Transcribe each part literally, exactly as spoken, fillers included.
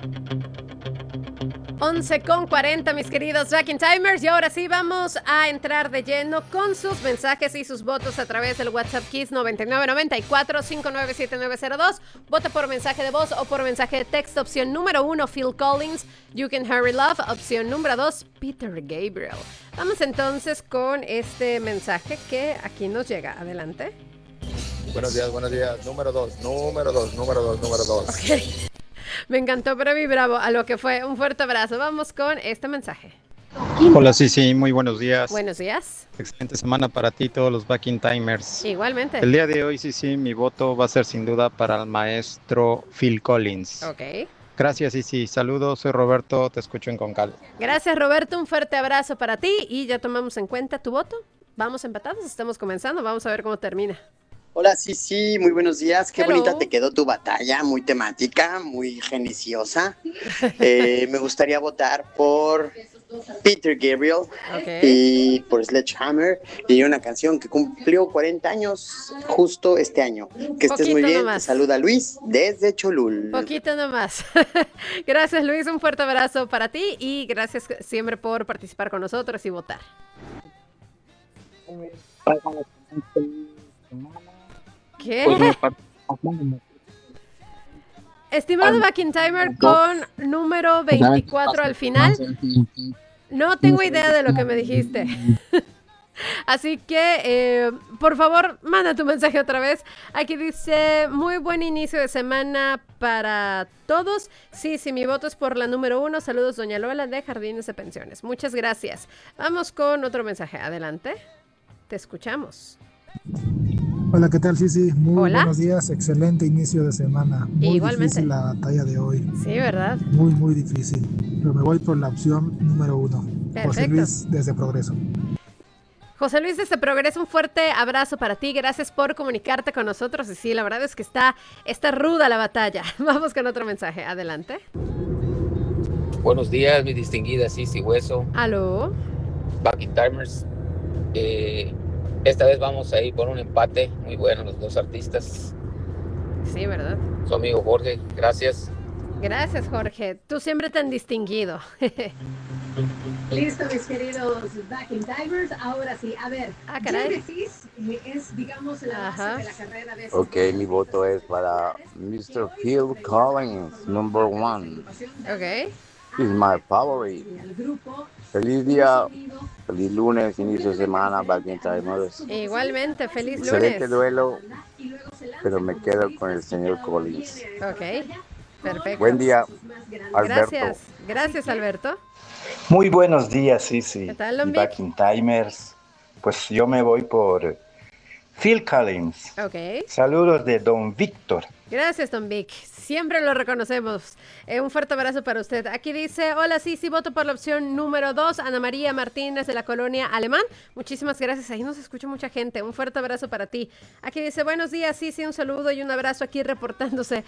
once con cuarenta, mis queridos Back in Timers, y ahora sí vamos a entrar de lleno con sus mensajes y sus votos a través del WhatsApp Kiss noventa y nueve noventa y cuatro cincuenta y nueve setenta y nueve cero dos. Vota por mensaje de voz o por mensaje de texto. Opción número uno, Phil Collins, You Can Hurry Love. Opción número dos, Peter Gabriel. Vamos entonces con este mensaje que aquí nos llega. Adelante. Buenos días, buenos días. Número dos, número dos, número dos, número dos. Ok. Me encantó, Brevi, bravo, a lo que fue. Un fuerte abrazo. Vamos con este mensaje. Hola, sí, sí, muy buenos días. Buenos días. Excelente semana para ti, todos los Back in Timers. Igualmente. El día de hoy, sí, sí, mi voto va a ser sin duda para el maestro Phil Collins. Ok. Gracias, sí, sí. Saludos, soy Roberto, te escucho en Concal. Gracias, Roberto, un fuerte abrazo para ti y ya tomamos en cuenta tu voto. Vamos empatados, estamos comenzando, vamos a ver cómo termina. Hola, sí, sí, muy buenos días. Qué Hello. bonita te quedó tu batalla, muy temática, muy geniciosa. Eh, me gustaría votar por Peter Gabriel Okay. y por Sledgehammer y una canción que cumplió cuarenta años justo este año. Que estés Poquito muy bien. nomás. Te saluda Luis desde Cholul. Poquito nomás. Gracias, Luis, un fuerte abrazo para ti y gracias siempre por participar con nosotros y votar. ¿Qué? Estimado Back in Timer con número veinticuatro al final, no tengo idea de lo que me dijiste. Así que, eh, por favor, manda tu mensaje otra vez. Aquí dice, muy buen inicio de semana para todos. Sí, sí, mi voto es por la número uno. Saludos, doña Lola de Jardines de Pensiones. Muchas gracias. Vamos con otro mensaje. Adelante. Te escuchamos. Hola, ¿qué tal? Sí, sí, muy Hola. buenos días, excelente inicio de semana. Muy Igualmente. difícil la batalla de hoy, Sí, ¿verdad? muy, muy difícil. Pero me voy por la opción número uno. Perfecto. José Luis desde Progreso. José Luis desde Progreso, un fuerte abrazo para ti. Gracias por comunicarte con nosotros. Y sí, la verdad es que está, está ruda la batalla. Vamos con otro mensaje. Adelante. Buenos días, mi distinguida Sisi Hueso, Aló. Back in Timers. Eh, esta vez vamos a ir por un empate muy bueno, los dos artistas. Sí, ¿verdad? Su amigo Jorge, gracias. Gracias, Jorge. Tú siempre tan distinguido. Listo, mis queridos Back in Timers. Ahora sí, a ver, Ah, caray. Genesis eh, es, digamos, la base Ajá. de la carrera de Ok, mi voto es para mister Phil Collins, number one. Ok. He's my favorite. el grupo. Feliz día, feliz lunes, inicio de semana, Back in Timers. Igualmente, feliz Excelente lunes. duelo, pero me quedo con el señor Collins. Ok. Perfecto. Buen día, Alberto. Gracias. Gracias, Alberto. Muy buenos días, Sisi. ¿Qué tal, don y Back in Timers. Pues yo me voy por Phil Collins. Ok. Saludos de Don Víctor. Gracias, Don Vic. Siempre lo reconocemos. Eh, un fuerte abrazo para usted. Aquí dice, hola, sí, sí, voto por la opción número dos, Ana María Martínez de la colonia Alemán. Muchísimas gracias. Ahí nos escucha mucha gente. Un fuerte abrazo para ti. Aquí dice, buenos días, sí, sí, un saludo y un abrazo aquí reportándose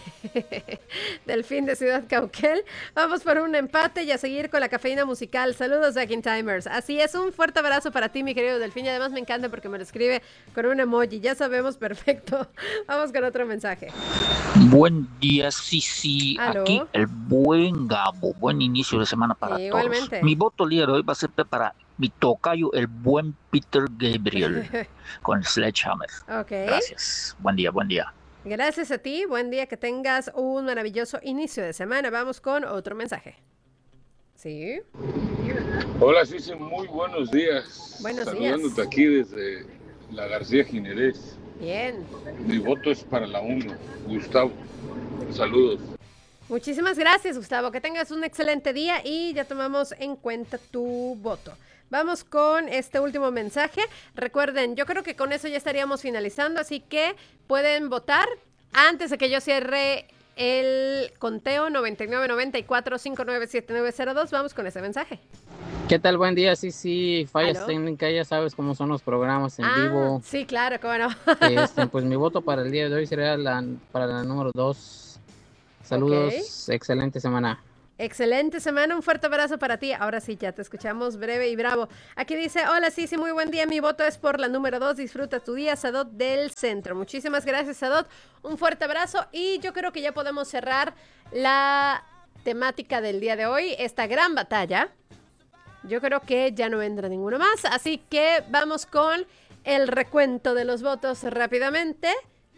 del fin de Ciudad Cauquel. Vamos por un empate y a seguir con la cafeína musical. Saludos, Back in Timers. Así es, un fuerte abrazo para ti, mi querido Delfín. Y además me encanta porque me lo escribe con un emoji. Ya sabemos, perfecto. Vamos con otro mensaje. Buen día, sí, sí, ¿Aló? aquí el buen Gabo, buen inicio de semana para Igualmente. todos. Mi voto el día de hoy va a ser para mi tocayo, el buen Peter Gabriel, con Sledgehammer. Ok. Gracias, buen día, buen día. Gracias a ti, buen día, que tengas un maravilloso inicio de semana. Vamos con otro mensaje. ¿Sí? Hola, Sisi, muy buenos días. Buenos Saludándote días. aquí desde la García Ginerés. Bien. Mi voto es para la uno, Gustavo. Saludos. Muchísimas gracias, Gustavo. Que tengas un excelente día y ya tomamos en cuenta tu voto. Vamos con este último mensaje. Recuerden, yo creo que con eso ya estaríamos finalizando, así que pueden votar antes de que yo cierre el conteo noventa y nueve noventa y cuatro cincuenta y nueve setenta y nueve cero dos. Vamos con ese mensaje. ¿Qué tal? Buen día, sí, sí, fallas ¿Aló? técnicas, ya sabes cómo son los programas en Ah, vivo. sí, claro, cómo no. Este, pues mi voto para el día de hoy sería la, para la número dos. Saludos, excelente semana. Excelente semana, un fuerte abrazo para ti. Ahora sí, ya te escuchamos breve y bravo. Aquí dice, hola, sí, sí, muy buen día. Mi voto es por la número dos. Disfruta tu día, Sadot del Centro. Muchísimas gracias, Sadot. Un fuerte abrazo y yo creo que ya podemos cerrar la temática del día de hoy, esta gran batalla. Yo creo que ya no vendrá ninguno más, así que vamos con el recuento de los votos rápidamente.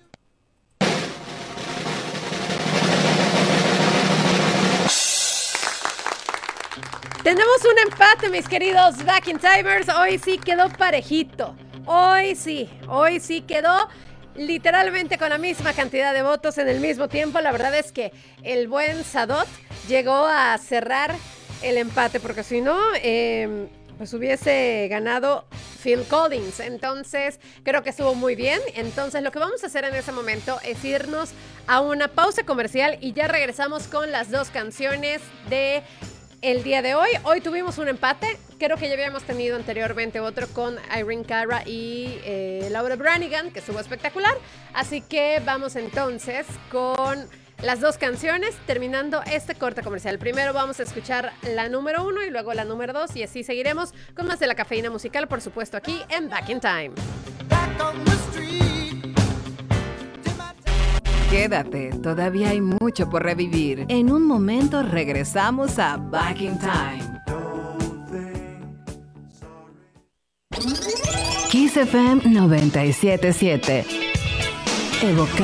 Tenemos un empate, mis queridos Back in Timers. Hoy sí quedó parejito. Hoy sí, hoy sí quedó literalmente con la misma cantidad de votos en el mismo tiempo. La verdad es que el buen Sadot llegó a cerrar el empate, porque si no, eh, pues hubiese ganado Phil Collins. Entonces, creo que estuvo muy bien. Entonces, lo que vamos a hacer en ese momento es irnos a una pausa comercial y ya regresamos con las dos canciones de el día de hoy. Hoy tuvimos un empate. Creo que ya habíamos tenido anteriormente otro con Irene Cara y eh, Laura Branigan, que estuvo espectacular. Así que vamos entonces con las dos canciones, terminando este corte comercial. Primero vamos a escuchar la número uno y luego la número dos, y así seguiremos con más de la cafeína musical, por supuesto, aquí en Back in Time. Quédate, todavía hay mucho por revivir. En un momento regresamos a Back in Time. Kiss F M noventa y siete punto siete. Evoca